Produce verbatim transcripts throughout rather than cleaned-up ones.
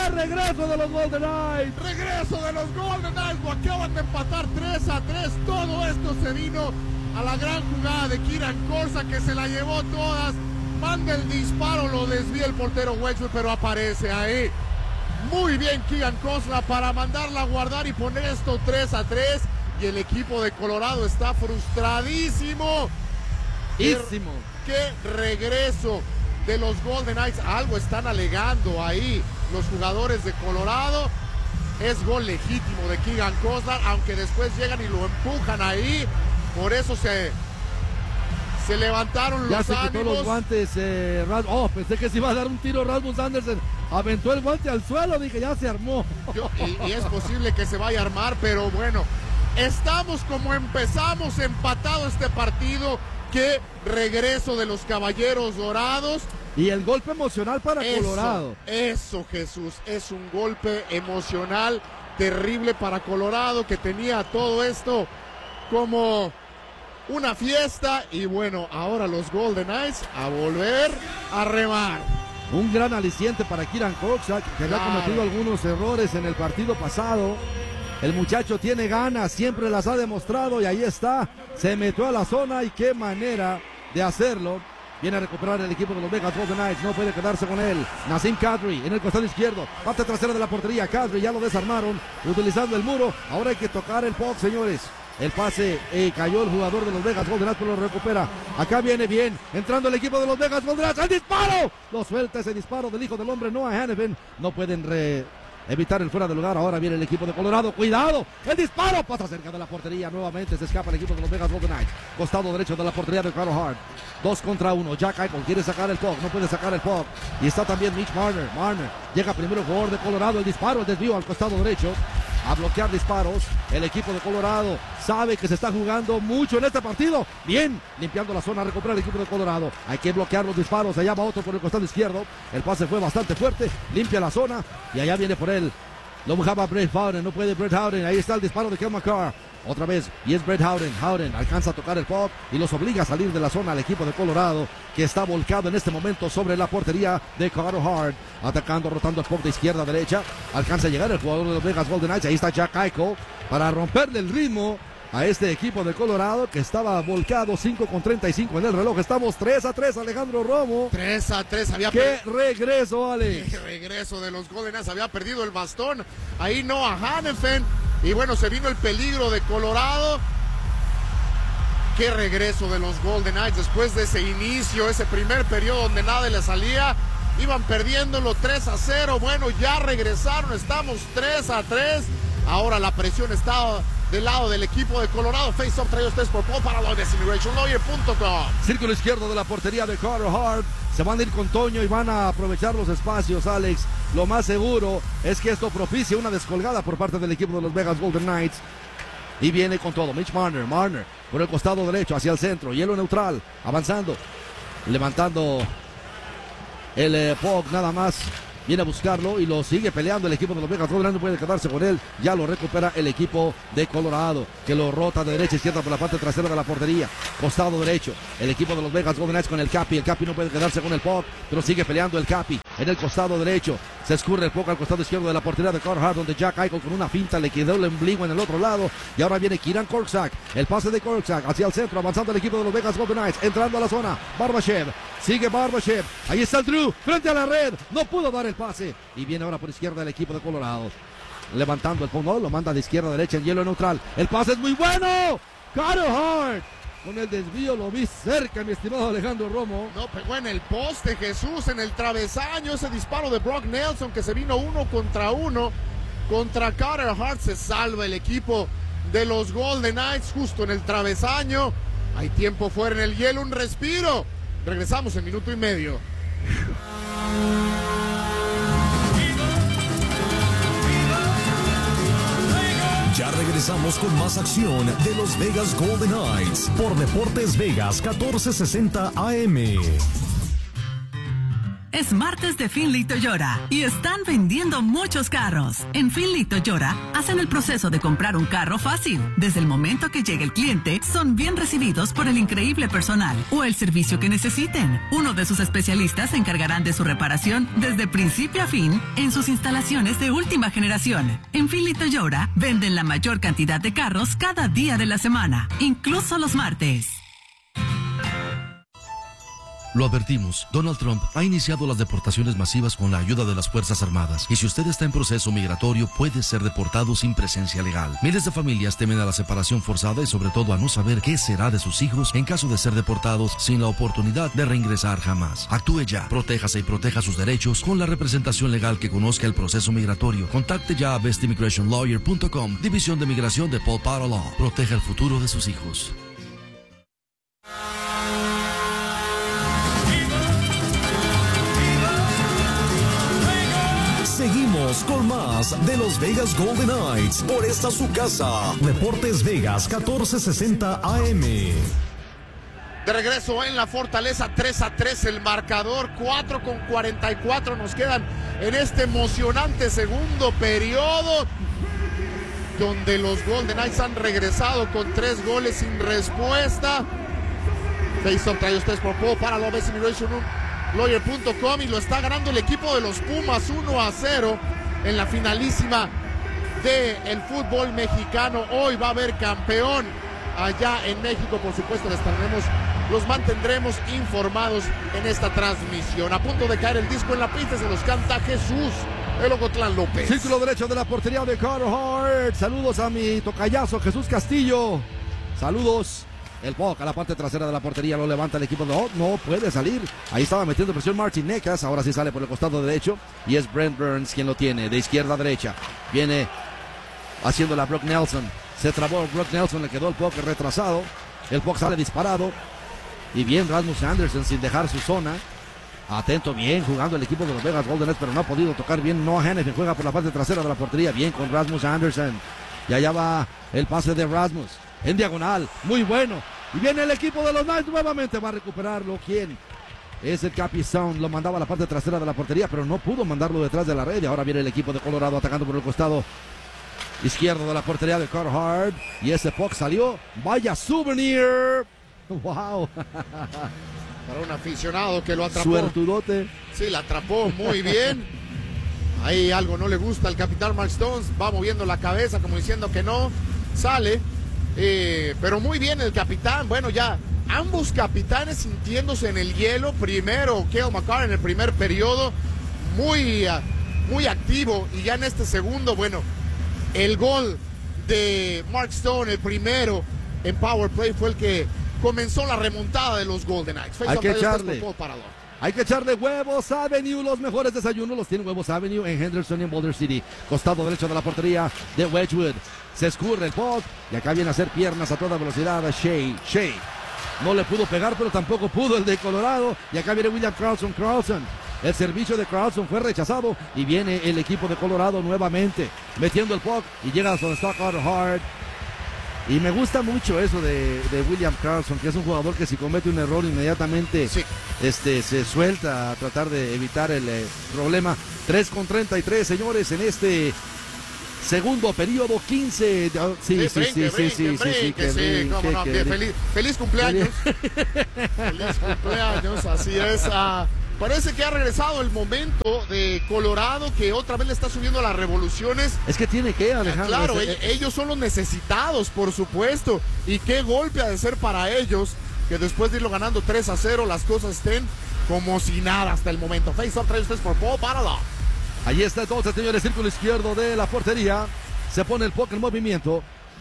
¡Qué regreso de los Golden Knights! ¡Regreso de los Golden Knights! Lo acaban de empatar tres a tres. Todo esto se vino a la gran jugada de Kieran Korczak, que se la llevó todas. Manda el disparo, lo desvía el portero Wexler, pero aparece ahí. Muy bien Keegan Korczak para mandarla a guardar y poner esto tres a tres. Y el equipo de Colorado está frustradísimo. ¡Qué, qué regreso de los Golden Knights! Algo están alegando ahí los jugadores de Colorado. Es gol legítimo de Keegan Korczak, aunque después llegan y lo empujan ahí. Por eso se, se levantaron ya los se ánimos. quitó los guantes. Eh, oh, pensé que se iba a dar un tiro Rasmus Andersen. Aventó el guante al suelo, dije, ya se armó. Yo, y, y es posible que se vaya a armar, pero bueno, estamos como empezamos, empatado este partido. Qué regreso de los Caballeros Dorados. Y el golpe emocional para eso, Colorado. Eso, Jesús, es un golpe emocional terrible para Colorado, que tenía todo esto como una fiesta. Y bueno, ahora los Golden Knights a volver a remar. Un gran aliciente para Keegan Korczak, que claro. había cometido algunos errores en el partido pasado. El muchacho tiene ganas, siempre las ha demostrado y ahí está. Se metió a la zona y qué manera de hacerlo. Viene a recuperar el equipo de los Vegas Golden Knights, no puede quedarse con él. Nazem Kadri en el costado izquierdo, parte trasera de la portería. Kadri ya lo desarmaron, utilizando el muro. Ahora hay que tocar el puck, señores. El pase eh, cayó el jugador de los Vegas Golden Knights, pero lo recupera. Acá viene bien, entrando el equipo de los Vegas Golden Knights. ¡El disparo! Lo suelta ese disparo del hijo del hombre, Noah Hanifin. No pueden re... evitar el fuera de lugar. Ahora viene el equipo de Colorado. ¡Cuidado! ¡El disparo! Pasa cerca de la portería. Nuevamente se escapa el equipo de los Vegas Golden Knights. Costado derecho de la portería de Carter Hart. Dos contra uno. Jack Eichel quiere sacar el puck. No puede sacar el puck. Y está también Mitch Marner. Marner llega primero, jugador de Colorado. El disparo, el desvío al costado derecho. A bloquear disparos. El equipo de Colorado sabe que se está jugando mucho en este partido. Bien, limpiando la zona, recupera el equipo de Colorado. Hay que bloquear los disparos. Allá va otro por el costado izquierdo. El pase fue bastante fuerte. Limpia la zona. Y allá viene por él. Lo buscaba Brett Howden. No puede Brett Howden. Ahí está el disparo de Cale Makar. Otra vez, y es Brett Howden. Howden alcanza a tocar el puck y los obliga a salir de la zona al equipo de Colorado, que está volcado en este momento sobre la portería de Carter Hart. Atacando, rotando el puck de izquierda a derecha. Alcanza a llegar el jugador de los Vegas Golden Knights. Ahí está Jack Eichel para romperle el ritmo a este equipo de Colorado, que estaba volcado. Cinco con treinta y cinco en el reloj. Estamos tres a tres, Alejandro Romo. tres a tres. Había ¡Qué per... regreso, Alex! ¡Qué regreso de los Golden Knights! Había perdido el bastón. Ahí Noah Hanifin. Y bueno, se vino el peligro de Colorado. Qué regreso de los Golden Knights después de ese inicio, ese primer periodo donde nada le salía. Iban perdiéndolo tres a cero. Bueno, ya regresaron. Estamos tres a tres. Ahora la presión está del lado del equipo de Colorado. Face-off traído ustedes por Paul Paraloy de Simulation Lawyer punto com. Círculo izquierdo de la portería de Carter Hart. Se van a ir con Toño y van a aprovechar los espacios, Alex. Lo más seguro es que esto propicie una descolgada por parte del equipo de los Vegas Golden Knights. Y viene con todo Mitch Marner. Marner por el costado derecho hacia el centro. Hielo neutral. Avanzando. Levantando el eh, puck nada más. Viene a buscarlo y lo sigue peleando el equipo de los Vegas Golden Knights. No puede quedarse con él. Ya lo recupera el equipo de Colorado, que lo rota de derecha a izquierda por la parte trasera de la portería. Costado derecho. El equipo de los Vegas Golden Knights con el Capi. El Capi no puede quedarse con el puck, pero sigue peleando el Capi en el costado derecho. Se escurre el puck al costado izquierdo de la portería de Carter Hart, donde Jack Eichel con una finta le quedó el ombligo en el otro lado. Y ahora viene Keegan Korczak. El pase de Korczak hacia el centro, avanzando el equipo de los Vegas Golden Knights. Entrando a la zona. Barbashev. Sigue Barbashev. Ahí está el Drew. Frente a la red. No pudo dar el pase. Y viene ahora por izquierda el equipo de Colorado. Levantando el fondo. Lo manda de izquierda a derecha en hielo neutral. El pase es muy bueno. Carter Hart. Con el desvío lo vi cerca, mi estimado Alejandro Romo. No, pegó en el poste, Jesús, en el travesaño. Ese disparo de Brock Nelson que se vino uno contra uno. Contra Carter Hart se salva el equipo de los Golden Knights justo en el travesaño. Hay tiempo fuera en el hielo, un respiro. Regresamos en minuto y medio. Ya regresamos con más acción de los Vegas Golden Knights por Deportes Vegas catorce sesenta A M. Es martes de Finley Toyota y están vendiendo muchos carros. En Finley Toyota hacen el proceso de comprar un carro fácil. Desde el momento que llegue el cliente, son bien recibidos por el increíble personal o el servicio que necesiten. Uno de sus especialistas se encargarán de su reparación desde principio a fin en sus instalaciones de última generación. En Finley Toyota venden la mayor cantidad de carros cada día de la semana, incluso los martes. Lo advertimos, Donald Trump ha iniciado las deportaciones masivas con la ayuda de las Fuerzas Armadas. Y si usted está en proceso migratorio, puede ser deportado sin presencia legal. Miles de familias temen a la separación forzada y sobre todo a no saber qué será de sus hijos en caso de ser deportados sin la oportunidad de reingresar jamás. Actúe ya, protéjase y proteja sus derechos con la representación legal que conozca el proceso migratorio. Contacte ya a best immigration lawyer punto com, División de Migración de Paul Potter Law. Proteja el futuro de sus hijos. Seguimos con más de los Vegas Golden Knights por esta su casa. Deportes Vegas catorce sesenta A M. De regreso en la Fortaleza, tres a tres el marcador, cuatro con cuarenta y cuatro nos quedan en este emocionante segundo periodo, donde los Golden Knights han regresado con tres goles sin respuesta. Face-off trae ustedes por poco para la Best Immigration lawyer punto com y lo está ganando el equipo de los Pumas uno a cero en la finalísima del fútbol mexicano. Hoy va a haber campeón allá en México, por supuesto les tendremos, los mantendremos informados en esta transmisión. A punto de caer el disco en la pista, se los canta Jesús el Ocotlán López. Círculo derecho de la portería de Carter Hart. Saludos a mi tocayazo Jesús Castillo. Saludos. El puck a la parte trasera de la portería, lo levanta el equipo de... Oh, no puede salir. Ahí estaba metiendo presión Martin Necas. Ahora sí sale por el costado derecho. Y es Brent Burns quien lo tiene. De izquierda a derecha. Viene haciendo la Brock Nelson. Se trabó Brock Nelson. Le quedó el puck retrasado. El puck sale disparado. Y bien Rasmus Anderson sin dejar su zona. Atento, bien jugando el equipo de los Vegas Golden Knights, pero no ha podido tocar bien. Noah Hannafin juega por la parte trasera de la portería. Bien con Rasmus Anderson. Y allá va el pase de Rasmus. En diagonal, muy bueno. Y viene el equipo de los Knights nuevamente. Va a recuperarlo. ¿Quién? Es el Capizón. Lo mandaba a la parte trasera de la portería, pero no pudo mandarlo detrás de la red. Y ahora viene el equipo de Colorado atacando por el costado izquierdo de la portería de Carter Hart. Y ese puck salió. Vaya souvenir. Wow. Para un aficionado que lo atrapó. Suertudote. Sí, la atrapó muy bien. Ahí algo no le gusta al capitán Mark Stones. Va moviendo la cabeza como diciendo que no. Sale. Eh, pero muy bien el capitán. Bueno, ya ambos capitanes sintiéndose en el hielo. Primero Cale Makar en el primer periodo, muy, uh, muy activo. Y ya en este segundo, bueno, el gol de Mark Stone, el primero en power play, fue el que comenzó la remontada de los Golden Knights. Hay que echarle Hay que echarle Huevos Avenue. Los mejores desayunos los tiene Huevos Avenue en Henderson y en Boulder City. Costado derecho de la portería de Wedgwood. Se escurre el puck y acá viene a hacer piernas a toda velocidad a Shea. Shea no le pudo pegar, pero tampoco pudo el de Colorado. Y acá viene William Karlsson. Karlsson. El servicio de Karlsson fue rechazado y viene el equipo de Colorado nuevamente metiendo el puck y llega a donde está Carter Hart. Y me gusta mucho eso de, de William Karlsson, que es un jugador que si comete un error inmediatamente sí. este, se suelta a tratar de evitar el eh, problema. tres con treinta y tres, señores, en este segundo periodo, quince. Oh, sí, sí, sí, sí, sí, sí, feliz, feliz cumpleaños. Feliz cumpleaños, así es. Uh, parece que ha regresado el momento de Colorado, que otra vez le está subiendo las revoluciones. Es que tiene que, Alejandro. Claro, es, ellos son los necesitados, por supuesto. Y qué golpe ha de ser para ellos, que después de irlo ganando tres a cero, las cosas estén como si nada hasta el momento. Face-off trae ustedes por Paul Parala. Ahí está entonces, señores, círculo izquierdo de la portería. Se pone el puck en movimiento.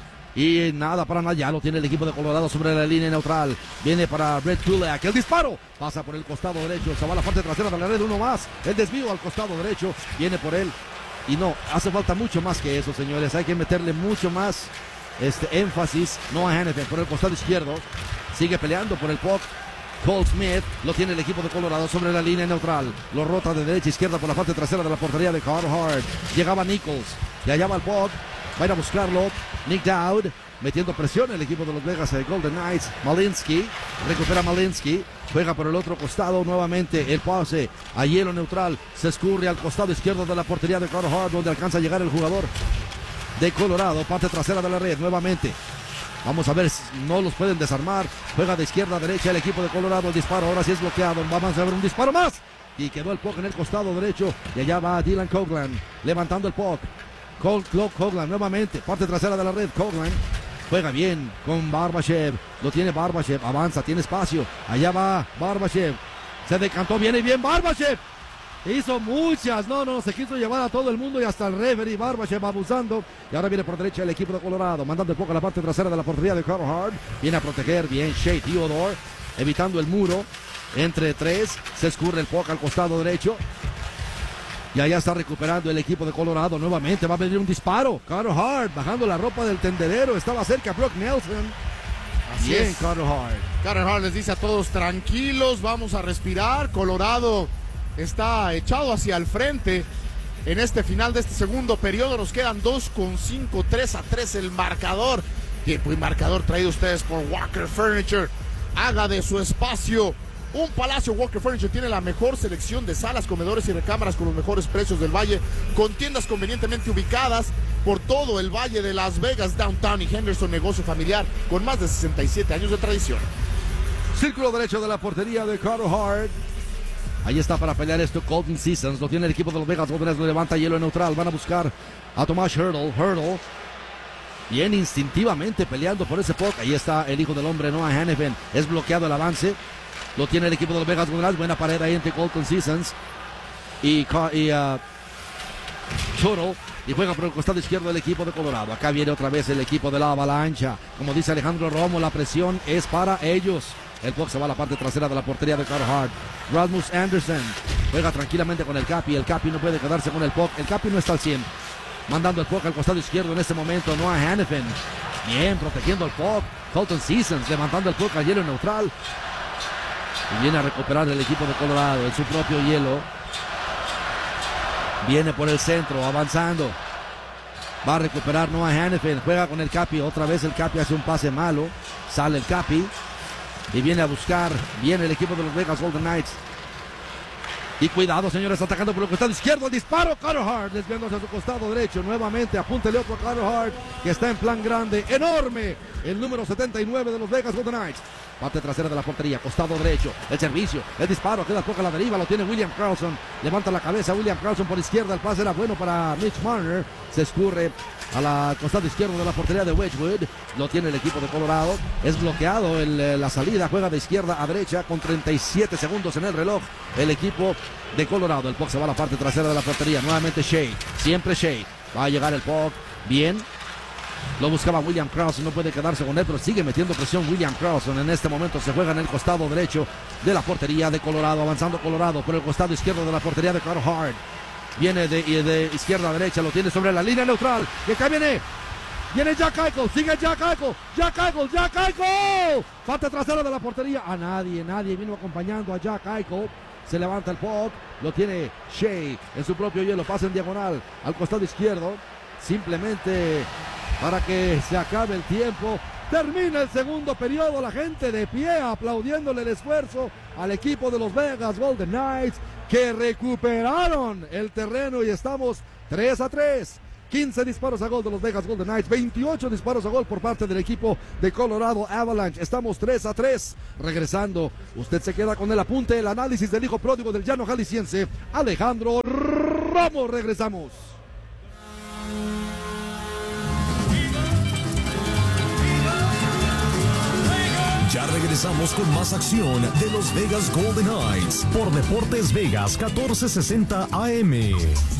Y nada para nada, ya lo tiene el equipo de Colorado sobre la línea neutral. Viene para Brett Kulak, el disparo. Pasa por el costado derecho, se va a la parte trasera de la red, uno más. El desvío al costado derecho, viene por él. Y no, hace falta mucho más que eso, señores. Hay que meterle mucho más este, énfasis. Noah Hannafin por el costado izquierdo. Sigue peleando por el puck. Cole Smith lo tiene el equipo de Colorado sobre la línea neutral. Lo rota de derecha a izquierda por la parte trasera de la portería de Carter Hart. Llegaba Nichols. Y allá va el puck. Va a ir a buscarlo. Nick Dowd. metiendo presión el equipo de los Vegas eh, Golden Knights. Malinsky, recupera Malinsky, juega por el otro costado nuevamente, el pase a hielo neutral, se escurre al costado izquierdo de la portería de Carter Hart, donde alcanza a llegar el jugador de Colorado, parte trasera de la red nuevamente. Vamos a ver si no los pueden desarmar. Juega de izquierda a derecha el equipo de Colorado. El disparo ahora sí es bloqueado. Vamos a ver un disparo más. Y quedó el puck en el costado derecho. Y allá va Dylan Coghlan levantando el puck. Coghlan nuevamente. Parte trasera de la red. Coghlan juega bien con Barbashev. Lo tiene Barbashev. Avanza, tiene espacio. Allá va Barbashev. Se decantó bien y bien Barbashev. Hizo muchas, no, no, se quiso llevar a todo el mundo y hasta el referee Barbashev abusando. Y ahora viene por derecha el equipo de Colorado, mandando el puck a la parte trasera de la portería de Carter Hart. Viene a proteger bien Shea Theodore, evitando el muro. Entre tres, se escurre el puck al costado derecho. Y allá está recuperando el equipo de Colorado nuevamente. Va a venir un disparo. Carter Hart bajando la ropa del tendedero. Estaba cerca Brock Nelson. Así bien, es. Carter Hart. Carter Hart les dice a todos tranquilos, vamos a respirar. Colorado está echado hacia el frente en este final de este segundo periodo. Nos quedan dos con cinco, tres a tres el marcador. Tiempo y marcador traído ustedes por Walker Furniture. Haga de su espacio un palacio. Walker Furniture tiene la mejor selección de salas, comedores y recámaras con los mejores precios del valle, con tiendas convenientemente ubicadas por todo el valle de Las Vegas, Downtown y Henderson. Negocio familiar con más de sesenta y siete años de tradición. Círculo derecho de la portería de Carter Hart. Ahí está para pelear esto Colton Seasons. Lo tiene el equipo de los Vegas Golden Knights. Lo levanta hielo neutral. Van a buscar a Tomás Hurdle. Hurdle. Bien instintivamente peleando por ese puck. Ahí está el hijo del hombre, Noah Hannafin. Es bloqueado el avance. Lo tiene el equipo de los Vegas Golden Knights. Buena pared ahí entre Colton Seasons y, y uh, Hurdle. Y juega por el costado izquierdo del equipo de Colorado. Acá viene otra vez el equipo de la Avalancha. Como dice Alejandro Romo, la presión es para ellos. El puck se va a la parte trasera de la portería de Carter Hart. Rasmus Anderson juega tranquilamente con el Capi. El Capi no puede quedarse con el puck. El Capi no está al cien. Mandando el puck al costado izquierdo en este momento. Noah Hannafin. Bien, protegiendo el puck. Colton Seasons levantando el puck al hielo neutral. Y viene a recuperar el equipo de Colorado en su propio hielo. Viene por el centro, avanzando. Va a recuperar Noah Hannafin. Juega con el Capi. Otra vez el Capi hace un pase malo. Sale el Capi. Y viene a buscar bien el equipo de los Vegas Golden Knights. Y cuidado, señores, atacando por el costado izquierdo. El disparo, Carter Hart desviando hacia su costado derecho. Nuevamente, apúntele otro a Carter Hart, que está en plan grande, enorme. El número setenta y nueve de los Vegas Golden Knights. Parte trasera de la portería, costado derecho. El servicio, el disparo, queda poco a la deriva. Lo tiene William Karlsson. Levanta la cabeza William Karlsson por izquierda. El pase era bueno para Mitch Marner. Se escurre a la costado izquierdo de la portería de Wedgwood. Lo tiene el equipo de Colorado. Es bloqueado el, la salida. Juega de izquierda a derecha con treinta y siete segundos en el reloj. El equipo de Colorado. El puck se va a la parte trasera de la portería. Nuevamente Shea. Siempre Shea. Va a llegar el puck. Bien. Lo buscaba William Karlsson, no puede quedarse con él, pero sigue metiendo presión William Karlsson. En este momento se juega en el costado derecho de la portería de Colorado, avanzando Colorado por el costado izquierdo de la portería de Carter Hart. Viene de, de izquierda a derecha, lo tiene sobre la línea neutral. Y acá viene, viene Jack Eichel, sigue Jack Eichel, Jack Eichel, Jack Eichel. Parte trasera de la portería, a nadie, nadie vino acompañando a Jack Eichel. Se levanta el puck, lo tiene Shea en su propio hielo, pasa en diagonal al costado izquierdo. Simplemente para que se acabe el tiempo. Termina el segundo periodo, la gente de pie aplaudiéndole el esfuerzo al equipo de los Vegas Golden Knights, que recuperaron el terreno y estamos tres a tres. quince disparos a gol de los Vegas Golden Knights, veintiocho disparos a gol por parte del equipo de Colorado Avalanche. Estamos tres a tres. Regresando, usted se queda con el apunte, el análisis del hijo pródigo del llano jalisciense, Alejandro Ramos. Regresamos. Ya regresamos con más acción de los Vegas Golden Knights por Deportes Vegas catorce sesenta A M.